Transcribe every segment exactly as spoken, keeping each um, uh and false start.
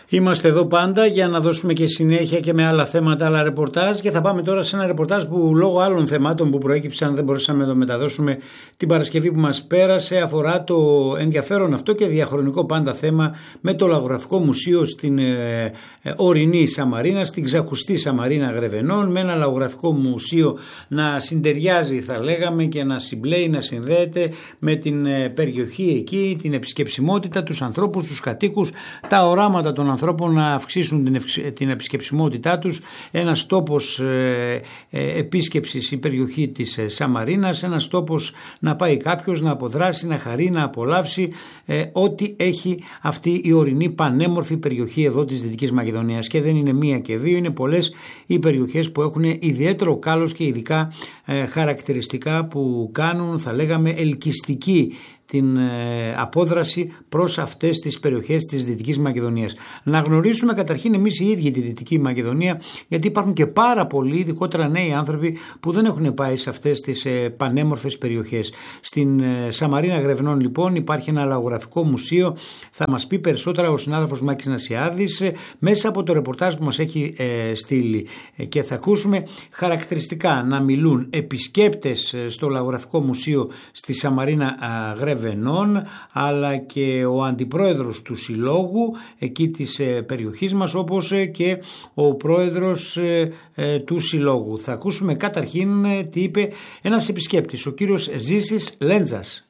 Είμαστε εδώ πάντα για να δώσουμε και συνέχεια και με άλλα θέματα, άλλα ρεπορτάζ, και θα πάμε τώρα σε ένα ρεπορτάζ που λόγω άλλων θεμάτων που προέκυψαν δεν μπορέσαμε να το μεταδώσουμε την Παρασκευή που μας πέρασε. Αφορά το ενδιαφέρον αυτό και διαχρονικό πάντα θέμα με το Λαγογραφικό Μουσείο στην ε, ε, ορεινή Σαμαρίνα, στην ξακουστή Σαμαρίνα Γρεβενών, με ένα λαγογραφικό μουσείο να συντεριάζει, θα λέγαμε, και να συμπλέει, να συνδέεται με την ε, περιοχή εκεί, την επισκεψιμότητα, τους ανθρώπους, τους κατοίκους, τα οράματα των ανθρώπων να αυξήσουν την, ευξ... την επισκεψιμότητά τους. Ένας τόπος ε, ε, επίσκεψης η περιοχή της ε, Σαμαρίνας, ένας τόπος να πάει κάποιος να αποδράσει, να χαρεί, να απολαύσει ε, ό,τι έχει αυτή η ορεινή πανέμορφη περιοχή εδώ της Δυτικής Μακεδονίας. Και δεν είναι μία και δύο, είναι πολλές οι περιοχές που έχουν ιδιαίτερο κάλος και ειδικά ε, χαρακτηριστικά που κάνουν, θα λέγαμε, ελκυστική την απόδραση προς αυτές τις περιοχές της Δυτικής Μακεδονίας. Να γνωρίσουμε καταρχήν εμείς οι ίδιοι τη Δυτική Μακεδονία, γιατί υπάρχουν και πάρα πολλοί, ειδικότερα νέοι άνθρωποι, που δεν έχουν πάει σε αυτές τις πανέμορφες περιοχές. Στην Σαμαρίνα Γρεβενών λοιπόν υπάρχει ένα λαγογραφικό μουσείο. Θα μας πει περισσότερα ο συνάδελφος Μάκης Νασιάδης μέσα από το ρεπορτάζ που μας έχει ε, στείλει, και θα ακούσουμε χαρακτηριστικά να μιλούν επισκέπτες στο λαγογραφικό μουσείο στη Σαμαρίνα Γρεβενών, αλλά και ο αντιπρόεδρος του συλλόγου εκεί της περιοχής μας, όπως και ο πρόεδρος του συλλόγου. Θα ακούσουμε καταρχήν τι είπε ένας επισκέπτης, ο κύριος Ζήσης Λέντζας.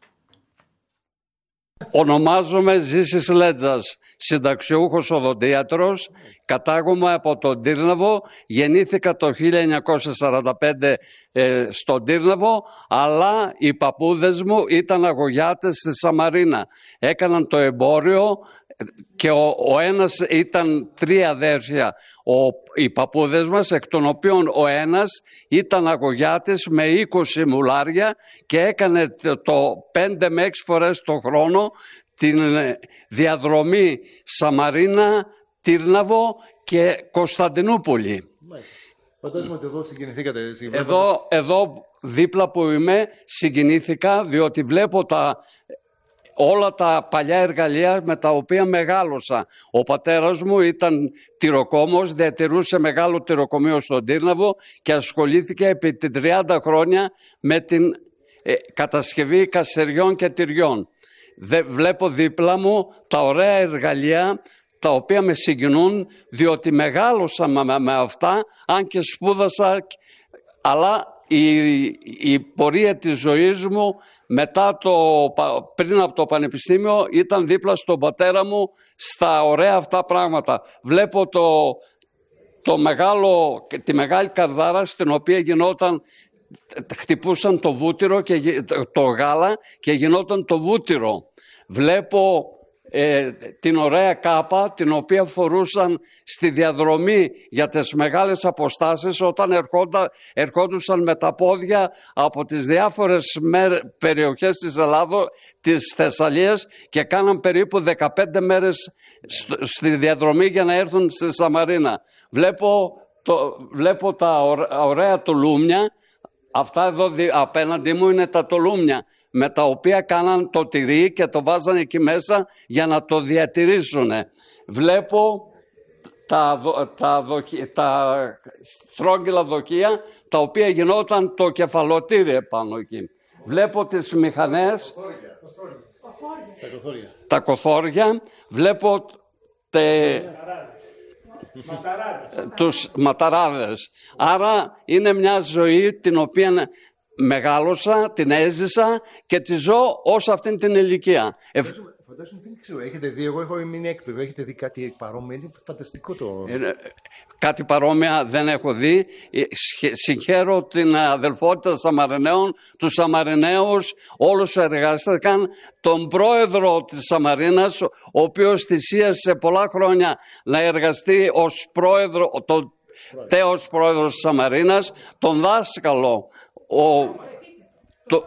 Ονομάζομαι Ζήσης Λέντζας, συνταξιούχος οδοντίατρος, κατάγομαι από τον Τύρναβο, γεννήθηκα το χίλια εννιακόσια σαράντα πέντε ε, στον Τύρναβο, αλλά οι παππούδες μου ήταν αγωγιάτες στη Σαμαρίνα, έκαναν το εμπόριο και ο, ο ένας ήταν τρία αδέρφια, ο, οι παππούδες μας, εκ των οποίων ο ένας ήταν αγωγιάτης με είκοσι μουλάρια και έκανε το, το πέντε με έξι φορές το χρόνο την διαδρομή Σαμαρίνα, Τύρναβο και Κωνσταντινούπολη. Φαντάζομαι ότι εδώ συγκινηθήκατε. Εδώ, εδώ δίπλα που είμαι συγκινήθηκα, διότι βλέπω τα... όλα τα παλιά εργαλεία με τα οποία μεγάλωσα. Ο πατέρας μου ήταν τυροκόμος, διατηρούσε μεγάλο τυροκομείο στον Τύρναβο και ασχολήθηκε επί τριάντα χρόνια με την ε, κατασκευή κασεριών και τυριών. Δε, βλέπω δίπλα μου τα ωραία εργαλεία τα οποία με συγκινούν, διότι μεγάλωσα με, με αυτά, αν και σπούδασα, αλλά Η, η πορεία της ζωής μου μετά το, πριν από το πανεπιστήμιο ήταν δίπλα στον πατέρα μου στα ωραία αυτά πράγματα. Βλέπω το, το μεγάλο, τη μεγάλη καρδάρα στην οποία γινόταν, χτυπούσαν το βούτυρο και το γάλα και γινόταν το βούτυρο. Βλέπω Ε, την ωραία κάπα την οποία φορούσαν στη διαδρομή για τις μεγάλες αποστάσεις όταν ερχόντα, ερχόντουσαν με τα πόδια από τις διάφορες μέρ, περιοχές της Ελλάδος, της Θεσσαλίας, και κάναν περίπου δεκαπέντε μέρες στη διαδρομή για να έρθουν στη Σαμαρίνα. Βλέπω, το, βλέπω τα ωραία τολούμια. Αυτά εδώ απέναντί μου είναι τα τολούμια με τα οποία κάναν το τυρί και το βάζανε εκεί μέσα για να το διατηρήσουν. Βλέπω τα, τα, τα στρόγγυλα δοκεία τα οποία γινόταν το κεφαλοτήρι επάνω εκεί. Βλέπω τις μηχανές, τα κοθόρια, τα κοθόρια. Βλέπω τε... Ματαράδες. τους ματαράδες. Άρα είναι μια ζωή την οποία μεγάλωσα, την έζησα και τη ζω ως αυτήν την ηλικία. Φαντάζομαι, δεν ξέρω, έχετε δει, εγώ έχω μείνει έκπληκτο, έχετε δει κάτι παρόμοιο, είναι φανταστικό το... Είναι, κάτι παρόμοια δεν έχω δει. Συγχαίρω την αδελφότητα Σαμαριναίων, τους Σαμαριναίους, όλους εργάστηκαν, τον πρόεδρο της Σαμαρίνας, ο οποίος θυσίασε πολλά χρόνια να εργαστεί ως πρόεδρο, το τέος πρόεδρος της Σαμαρίνας, τον δάσκαλο, ο, το,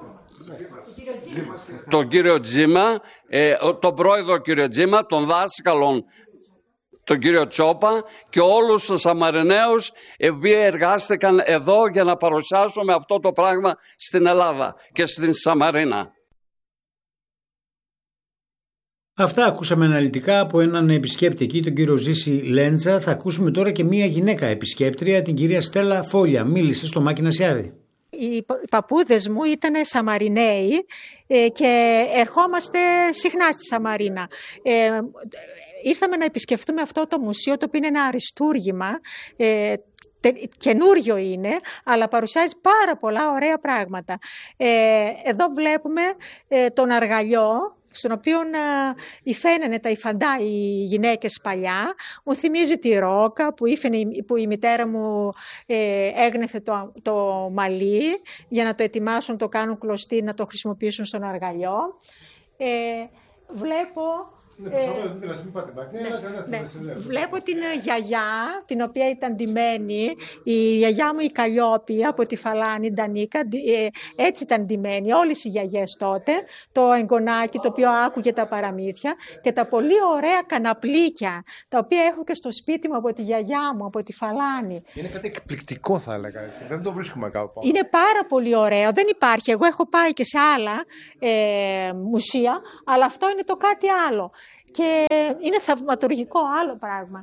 τον κύριο Τζίμα, ε, τον πρόεδρο κύριο Τζίμα, τον δάσκαλον τον κύριο Τσόπα και όλους τους Σαμαριναίους οι οποίοι εργάστηκαν εδώ για να παρουσιάσουμε αυτό το πράγμα στην Ελλάδα και στην Σαμαρίνα. Αυτά ακούσαμε αναλυτικά από έναν επισκέπτη εκεί, τον κύριο Ζήση Λέντζα. Θα ακούσουμε τώρα και μία γυναίκα επισκέπτρια, την κυρία Στέλλα Φόλια. Μίλησε στο Μάκη Νασιάδη. Οι παππούδες μου ήταν Σαμαριναίοι και ερχόμαστε συχνά στη Σαμαρίνα. Ε, ήρθαμε να επισκεφτούμε αυτό το μουσείο, το οποίο είναι ένα αριστούργημα. Ε, καινούριο είναι, αλλά παρουσιάζει πάρα πολλά ωραία πράγματα. Ε, εδώ βλέπουμε ε, τον αργαλιό, στον οποίο υφαίνανε τα υφαντά οι γυναίκες παλιά. Μου θυμίζει τη ρόκα που, ήφαινε, που η μητέρα μου ε, έγνεθε το, το μαλλί για να το ετοιμάσουν, να το κάνουν κλωστή, να το χρησιμοποιήσουν στον αργαλιό. Ε, βλέπω... Ναι, ε, ναι, ναι. Βλέπω την γιαγιά, την οποία ήταν ντυμένη, η γιαγιά μου η Καλλιόπη από τη Φαλάνη, Ντανίκα, έτσι ήταν ντυμένη, όλες οι γιαγιές τότε, το εγγονάκι το οποίο άκουγε τα παραμύθια και τα πολύ ωραία καναπλίκια, τα οποία έχω και στο σπίτι μου από τη γιαγιά μου, από τη Φαλάνη. Είναι κάτι εκπληκτικό, θα έλεγα έτσι. Δεν το βρίσκουμε κάπου. Είναι πάρα πολύ ωραίο, δεν υπάρχει. Εγώ έχω πάει και σε άλλα ε, μουσεία, αλλά αυτό είναι το κάτι άλλο. Και είναι θαυματουργικό άλλο πράγμα.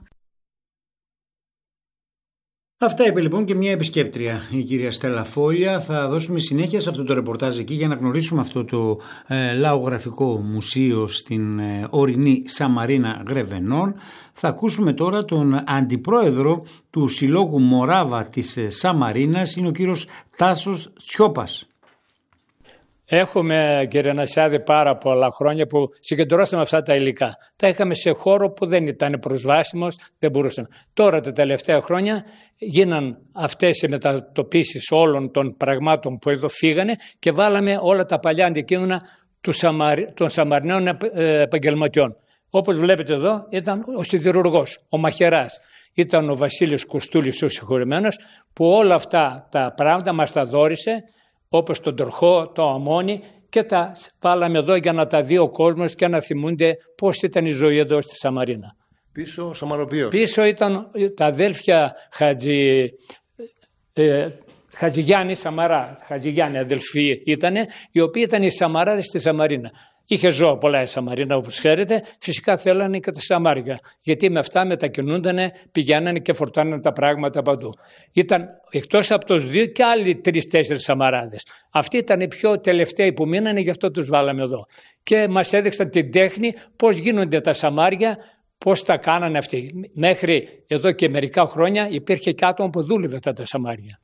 Αυτά είπε λοιπόν και μια επισκέπτρια, η κυρία Στέλλα Φόλια. Θα δώσουμε συνέχεια σε αυτό το ρεπορτάζ εκεί για να γνωρίσουμε αυτό το ε, λαογραφικό μουσείο στην ε, ορεινή Σαμαρίνα Γρεβενών. Θα ακούσουμε τώρα τον αντιπρόεδρο του Συλλόγου Μοράβα της ε, Σαμαρίνας, είναι ο κύριος Τάσος Τσιόπας. Έχουμε, κύριε Νασιάδη, πάρα πολλά χρόνια που συγκεντρώσαμε αυτά τα υλικά. Τα είχαμε σε χώρο που δεν ήταν προσβάσιμος, δεν μπορούσαμε. Τώρα τα τελευταία χρόνια γίναν αυτές οι μετατοπίσεις όλων των πραγμάτων που εδώ φύγανε και βάλαμε όλα τα παλιά αντικείμενα των Σαμαριναίων επαγγελματιών. Όπως βλέπετε εδώ ήταν ο σιδηρουργός, ο μαχαιράς. Ήταν ο Βασίλης Κουστούλης ο συγχωρημένος που όλα αυτά τα πράγματα μας τα δώρισε, όπως τον τροχό, το αμμόνι, και τα βάλαμε εδώ για να τα δει ο κόσμος και να θυμούνται πώς ήταν η ζωή εδώ στη Σαμαρίνα. Πίσω ο Σαμαροπίος. Πίσω ήταν τα αδέλφια Χατζη, ε, Χατζηγιάννη Σαμαρά, Χατζηγιάννη αδελφοί ήτανε, οι οποίοι ήταν οι Σαμαράδες στη Σαμαρίνα. Είχε ζώα πολλά η Σαμαρίνα, όπως ξέρετε, φυσικά θέλανε και τα Σαμάρια, γιατί με αυτά μετακινούντανε, πηγαίνανε και φορτάνανε τα πράγματα παντού. Ήταν εκτός από τους δύο και άλλοι τρεις-τέσσερις Σαμαράδες. Αυτοί ήταν οι πιο τελευταίοι που μείνανε, γι' αυτό τους βάλαμε εδώ. Και μας έδειξαν την τέχνη, πώς γίνονται τα Σαμάρια, πώς τα κάνανε αυτοί. Μέχρι εδώ και μερικά χρόνια υπήρχε και άτομο που δούλευε αυτά τα Σαμάρια.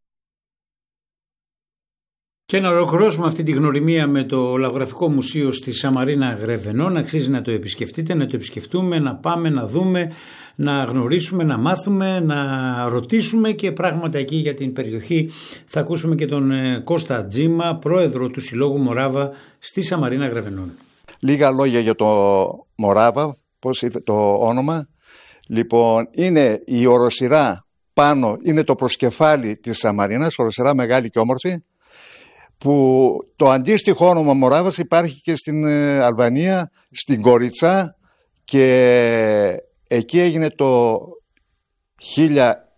Και να ολοκληρώσουμε αυτή τη γνωριμία με το Λαογραφικό Μουσείο στη Σαμαρίνα Γρεβενών. Αξίζει να το επισκεφτείτε, να το επισκεφτούμε, να πάμε να δούμε, να γνωρίσουμε, να μάθουμε, να ρωτήσουμε και πράγματα εκεί για την περιοχή. Θα ακούσουμε και τον Κώστα Τζίμα, πρόεδρο του Συλλόγου Μοράβα στη Σαμαρίνα Γρεβενών. Λίγα λόγια για το Μοράβα, πώς είναι το όνομα. Λοιπόν, είναι η οροσειρά πάνω, είναι το προσκεφάλι της Σαμαρίνας, οροσειρά μεγάλη και όμορφη, που το αντίστοιχο όνομα Μοράβας υπάρχει και στην Αλβανία, στην Κοριτσά, και εκεί έγινε το, χίλια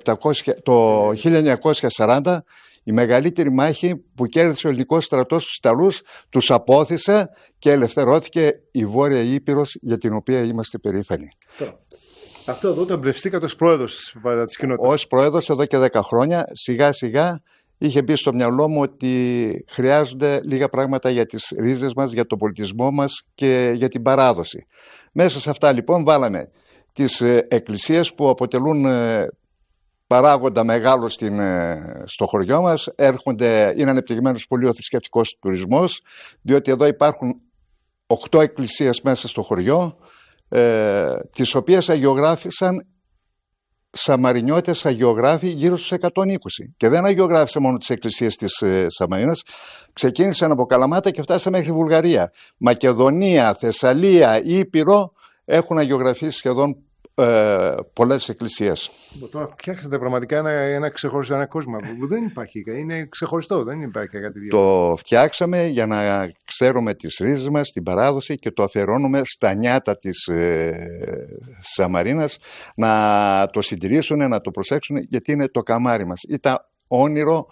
εννιακόσια σαράντα η μεγαλύτερη μάχη που κέρδισε ο ελληνικός στρατός στους Ιταλούς, τους απόθυσε και ελευθερώθηκε η Βόρεια Ήπειρος, για την οποία είμαστε περήφανοι. Αυτό εδώ το εμπνευστήκατε ως πρόεδρος της κοινότητας. Ως πρόεδρος εδώ και δέκα χρόνια, σιγά σιγά είχε μπει στο μυαλό μου ότι χρειάζονται λίγα πράγματα για τις ρίζες μας, για τον πολιτισμό μας και για την παράδοση. Μέσα σε αυτά λοιπόν βάλαμε τις εκκλησίες που αποτελούν παράγοντα μεγάλο στην, στο χωριό μας. Έρχονται, είναι ανεπτυγμένος πολύ ο θρησκευτικός τουρισμός, διότι εδώ υπάρχουν οκτώ εκκλησίες μέσα στο χωριό, ε, τις οποίες αγιογράφησαν Σαμαρινιώτες αγιογράφοι γύρω στους εκατόν είκοσι. Και δεν αγιογράφησε μόνο τις εκκλησίες της ε, Σαμαρίνας, ξεκίνησαν από Καλαμάτα και φτάσαμε μέχρι Βουλγαρία. Μακεδονία, Θεσσαλία, Ήπειρο έχουν αγιογραφήσει σχεδόν ε, πολλές εκκλησίες. Τώρα φτιάξατε πραγματικά ένα, ένα ξεχωριστό ένα κόσμο που δεν υπάρχει. Είναι ξεχωριστό, δεν υπάρχει κάτι τέτοιο. Το φτιάξαμε για να ξέρουμε τις ρίζες μας, την παράδοση, και το αφιερώνουμε στα νιάτα της ε, Σαμαρίνας να το συντηρήσουν, να το προσέξουν, γιατί είναι το καμάρι μας. Ήταν όνειρο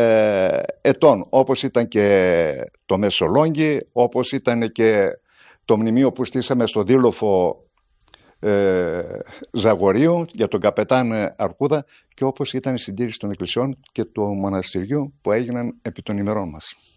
ε, ετών, όπως ήταν και το Μεσολόγγι, όπως ήταν και το το μνημείο που στήσαμε στο δίλοφο ε, Ζαγορίου για τον καπετάν Αρκούδα και όπως ήταν η συντήρηση των εκκλησιών και του μοναστηριού που έγιναν επί των ημερών μας.